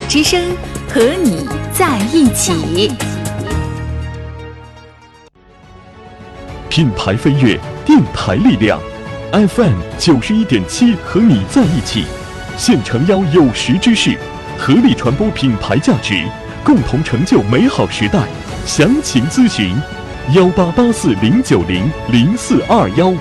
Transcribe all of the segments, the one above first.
之声，和你在一起。 品牌飞跃，电台力量 ，FM 91.7和你在一起，现诚邀有识之士，合力传播品牌价值，共同成就美好时代。详情咨询188409000421。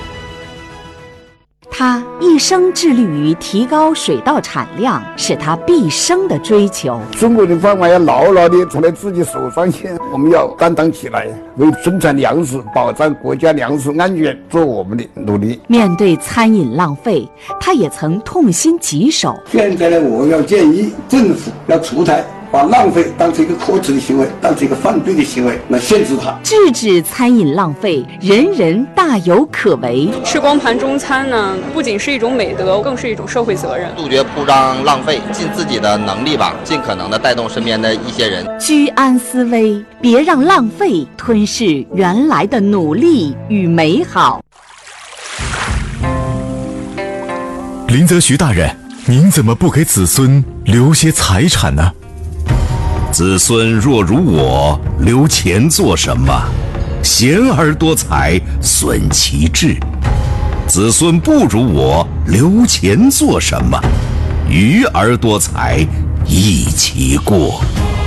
他一生致力于提高水稻产量，是他毕生的追求。 中国人饭碗要牢牢地从自己手上去，我们要担当起来，为生产粮食、保障国家粮食安全做我们的努力。 面对餐饮浪费，他也曾痛心疾首。 现在呢，我要建议政府要出台，把浪费当成一个可耻的行为，当成一个犯罪的行为来限制它。 制止餐饮浪费，人人大有可为。 吃光盘中餐呢，不仅是一种美德，更是一种社会责任。 杜绝铺张浪费，尽自己的能力吧，尽可能的带动身边的一些人。 居安思危，别让浪费吞噬原来的努力与美好。 林则徐大人，您怎么不给子孙留些财产呢？ 子孙若如我，留钱做什么？贤而多财，损其志。子孙不如我，留钱做什么？愚而多财，益其过。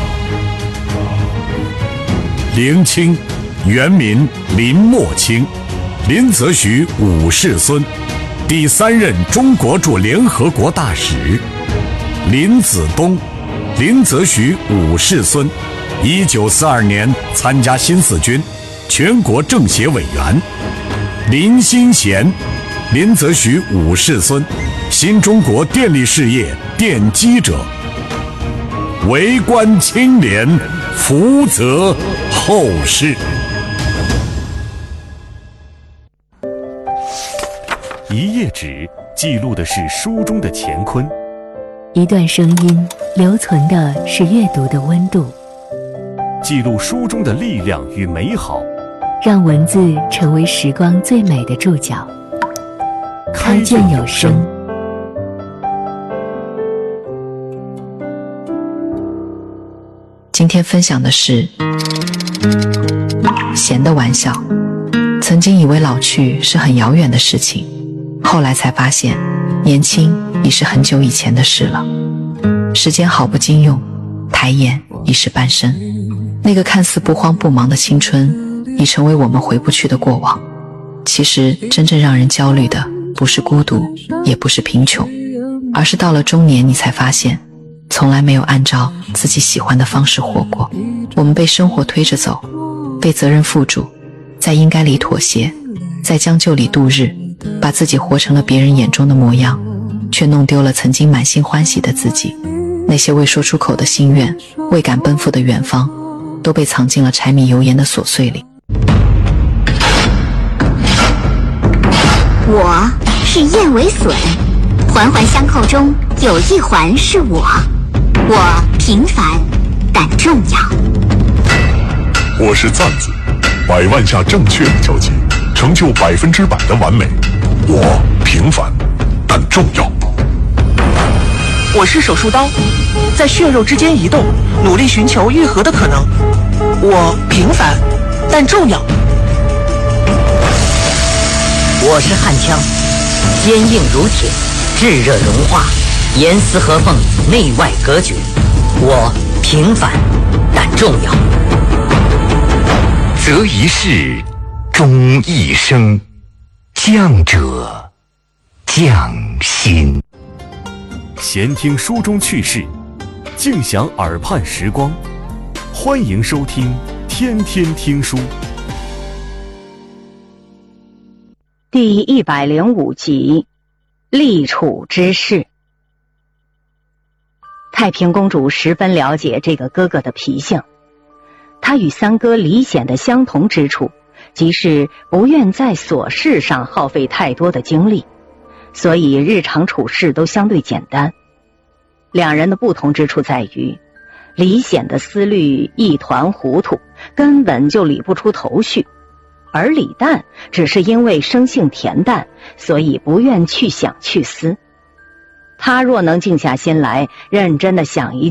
林清，原名林默清，林则徐五世孙，第3任中国驻联合国大使。林子东，林则徐五世孙，1942年参加新四军，全国政协委员。林新贤，林则徐五世孙，新中国电力事业奠基者。为官清廉，福泽后世。 一页纸记录的是书中的乾坤， 一段声音留存的是阅读的温度， 记录书中的力量与美好， 让文字成为时光最美的注脚。开卷有声。 今天分享的是闲的玩笑。曾经以为老去是很遥远的事情，后来才发现年轻已是很久以前的事了。时间好不经用，抬眼已是半生。那个看似不慌不忙的青春，已成为我们回不去的过往。其实真正让人焦虑的不是孤独，也不是贫穷，而是到了中年你才发现从来没有按照自己喜欢的方式活过。我们被生活推着走，被责任缚住，在应该里妥协，在将就里度日，把自己活成了别人眼中的模样，却弄丢了曾经满心欢喜的自己。那些未说出口的心愿，未敢奔赴的远方，都被藏进了柴米油盐的琐碎里。 我是燕尾笋，环环相扣中有一环是我平凡但重要。 我是赞子，100万下正确的交集，成就100%的完美。我平凡但重要。 我是手术刀，在血肉之间移动，努力寻求愈合的可能。我平凡但重要。 我是焊枪，坚硬如铁，炙热融化，严丝合缝，内外隔绝。我平凡但重要。 择一事，终一生，将者匠心。 闲听书中趣事，静享耳畔时光。欢迎收听天天听书。 第105集，立储之事。太平公主十分了解这个哥哥的脾性，他与三哥李显的相同之处，即是不愿在琐事上耗费太多的精力，所以日常处事都相对简单。两人的不同之处在于，李显的思虑一团糊涂，根本就理不出头绪，而李旦只是因为生性恬淡，所以不愿去想去思。他若能静下心来，认真地想一